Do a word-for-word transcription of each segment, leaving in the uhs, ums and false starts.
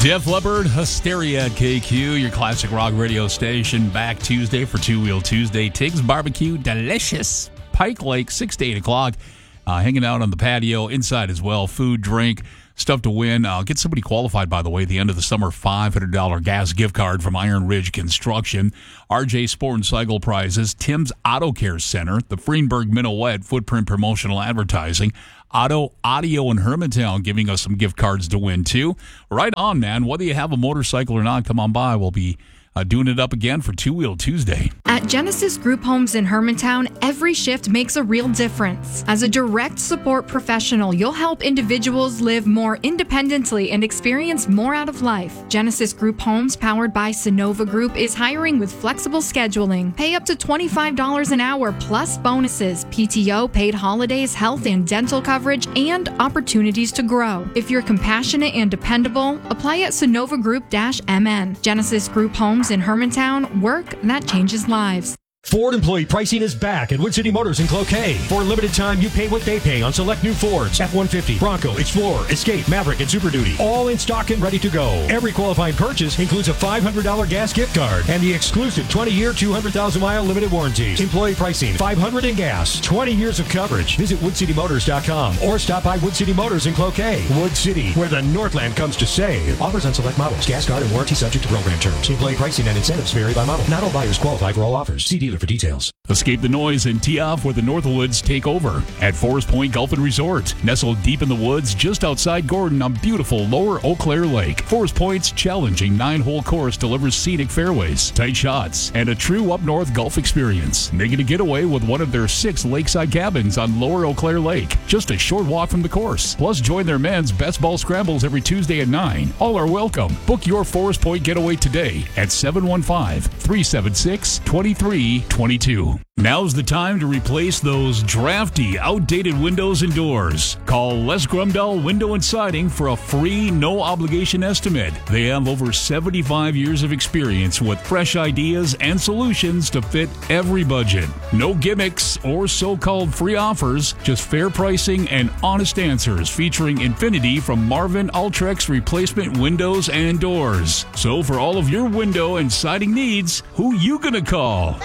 Def Leppard, Hysteria at K Q, your classic rock radio station. Back Tuesday for Two Wheel Tuesday. Tiggs Barbecue, delicious. Pike Lake, six to eight o'clock. Uh, hanging out on the patio, inside as well. Food, drink, stuff to win. Uh, get somebody qualified, by the way, at the end of the summer. five hundred dollars gas gift card from Iron Ridge Construction. R J Sport and Cycle prizes. Tim's Auto Care Center. The Freenberg Minuet Footprint Promotional Advertising. Auto Audio in Hermantown giving us some gift cards to win, too. Right on, man. Whether you have a motorcycle or not, come on by. We'll be Uh, doing it up again for Two Wheel Tuesday. At Genesis Group Homes in Hermantown, every shift makes a real difference. As a direct support professional, you'll help individuals live more independently and experience more out of life. Genesis Group Homes, powered by Sonova Group, is hiring with flexible scheduling. Pay up to twenty-five dollars an hour plus bonuses, P T O, paid holidays, health and dental coverage, and opportunities to grow. If you're compassionate and dependable, apply at sonova group dash m n. Genesis Group Homes in Hermantown, work that changes lives. Ford employee pricing is back at Wood City Motors in Cloquet. For a limited time, you pay what they pay on select new Fords, F one fifty, Bronco, Explorer, Escape, Maverick, and Super Duty. All in stock and ready to go. Every qualifying purchase includes a five hundred dollars gas gift card and the exclusive twenty-year, two hundred thousand mile limited warranties. Employee pricing, five hundred dollars in gas, twenty years of coverage. Visit wood city motors dot com or stop by Wood City Motors in Cloquet. Wood City, where the Northland comes to save. Offers on select models. Gas card and warranty subject to program terms. Employee pricing and incentives vary by model. Not all buyers qualify for all offers. See dealer for details. Escape the noise and tee off where the Northwoods take over at Forest Point Golf and Resort. Nestled deep in the woods just outside Gordon on beautiful lower Eau Claire Lake. Forest Point's challenging nine-hole course delivers scenic fairways, tight shots, and a true up-north golf experience. Make it a getaway with one of their six lakeside cabins on lower Eau Claire Lake, just a short walk from the course. Plus, join their men's best ball scrambles every Tuesday at nine. All are welcome. Book your Forest Point getaway today at seven one five, three seven six, two three two two. Now's the time to replace those drafty, outdated windows and doors. Call Les Grumdahl Window and Siding for a free, no-obligation estimate. They have over seventy-five years of experience with fresh ideas and solutions to fit every budget. No gimmicks or so-called free offers, just fair pricing and honest answers featuring Infinity from Marvin Ultrex Replacement Windows and Doors. So for all of your window and siding needs, who you gonna call?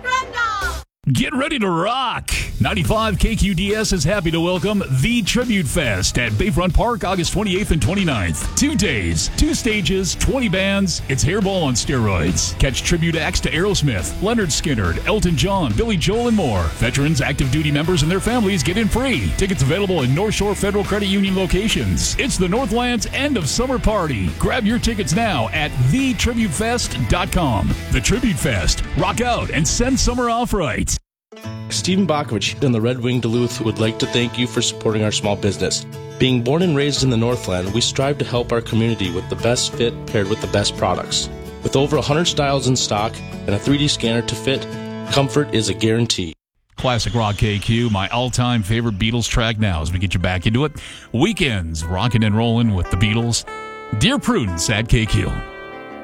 Get ready to rock! ninety-five K Q D S is happy to welcome The Tribute Fest at Bayfront Park August twenty-eighth and twenty-ninth. Two days, two stages, twenty bands. It's Hairball on steroids. Catch tribute acts to Aerosmith, Leonard Skinner, Elton John, Billy Joel, and more. Veterans, active duty members, and their families get in free. Tickets available in North Shore Federal Credit Union locations. It's the Northland's end of summer party. Grab your tickets now at the tribute fest dot com. The Tribute Fest. Rock out and send summer off right. Stephen Bakovich and the Red Wing Duluth would like to thank you for supporting our small business. Being born and raised in the Northland, we strive to help our community with the best fit paired with the best products. With over one hundred styles in stock and a three D scanner to fit, comfort is a guarantee. Classic Rock K Q, my all-time favorite Beatles track now as we get you back into it. Weekends, rocking and rolling with the Beatles. Dear Prudence at K Q.